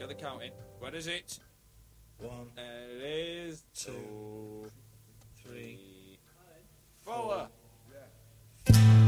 the counting. Where is it? One. There it